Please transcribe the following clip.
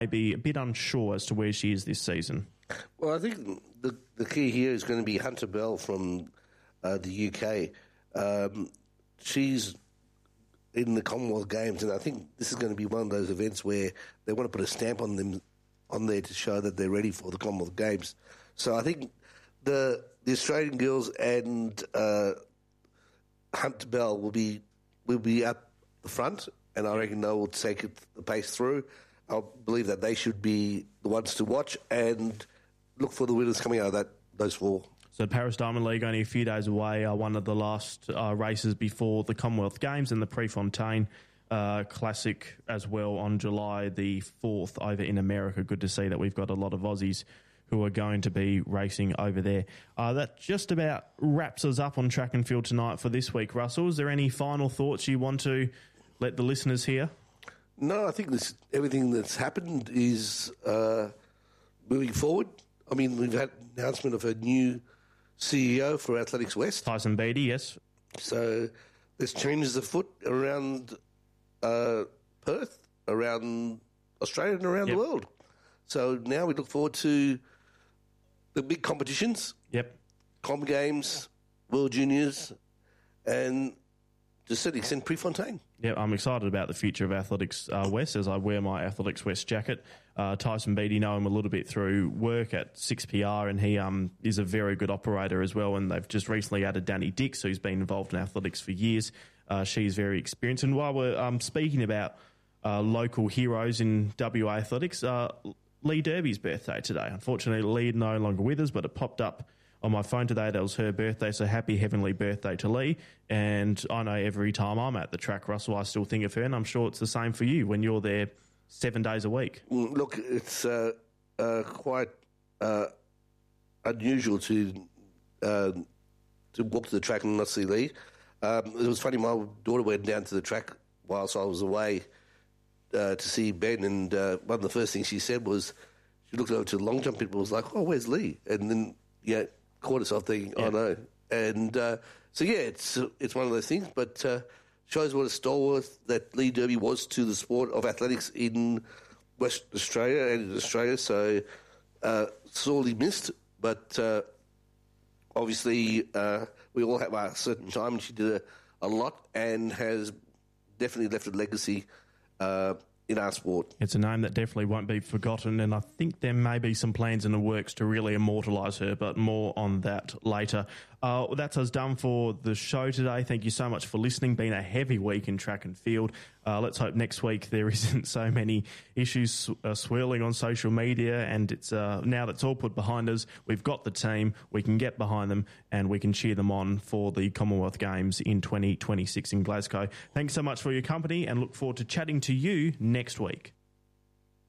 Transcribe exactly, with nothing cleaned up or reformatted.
maybe a bit unsure as to where she is this season. Well, I think the the key here is going to be Hunter Bell from uh, the U K. Um, she's in the Commonwealth Games, and I think this is going to be one of those events where they want to put a stamp on them on there to show that they're ready for the Commonwealth Games. So I think the the Australian girls and uh, Hunter Bell will be will be at the front, and I reckon they will take it, the pace through. I believe that they should be the ones to watch and look for the winners coming out of that those four. So Paris Diamond League only a few days away, uh, one of the last uh, races before the Commonwealth Games, and the Prefontaine uh, Classic as well on July the fourth over in America. Good to see that we've got a lot of Aussies who are going to be racing over there. Uh, that just about wraps us up on track and field tonight for this week. Russell, is there any final thoughts you want to let the listeners hear? No, I think this, everything that's happened is uh, moving forward. I mean, we've had an announcement of a new C E O for Athletics West. Tyson Beattie, yes. So there's changes afoot around uh, Perth, around Australia and around yep. the world. So now we look forward to the big competitions. Yep. Com Games, World Juniors, and to a certain extent Prefontaine. Yeah, I'm excited about the future of Athletics uh, West as I wear my Athletics West jacket. Uh, Tyson Beattie, know him a little bit through work at six P R, and he um, is a very good operator as well. And they've just recently added Danny Dix, who's been involved in athletics for years. Uh, she's very experienced. And while we're um, speaking about uh, local heroes in W A athletics, uh, Lee Derby's birthday today. Unfortunately, Lee no longer with us, but it popped up on my phone today. That was her birthday, so happy heavenly birthday to Lee. And I know every time I'm at the track, Russell, I still think of her, and I'm sure it's the same for you when you're there seven days a week. Look, it's uh, uh, quite uh, unusual to uh, to walk to the track and not see Lee. Um, it was funny, my daughter went down to the track whilst I was away uh, to see Ben, and uh, one of the first things she said was, she looked over to the long jump people and was like, oh, where's Lee? And then, yeah, caught herself thinking, yeah. oh no. And uh, so, yeah, it's it's one of those things, but uh, shows what a stalwart that Lee Derby was to the sport of athletics in West Australia and in Australia. So, uh, sorely missed, but uh, obviously uh, we all have our certain time, and she did a, a lot and has definitely left a legacy uh, in our sport. It's a name that definitely won't be forgotten, and I think there may be some plans in the works to really immortalise her, but more on that later. Uh, that's us done for the show today. Thank you so much for listening. Been a heavy week in track and field. Uh, let's hope next week there isn't so many issues uh, swirling on social media, and it's uh, now that's all put behind us, we've got the team, we can get behind them, and we can cheer them on for the Commonwealth Games in twenty twenty-six in Glasgow. Thanks so much for your company, and look forward to chatting to you next week.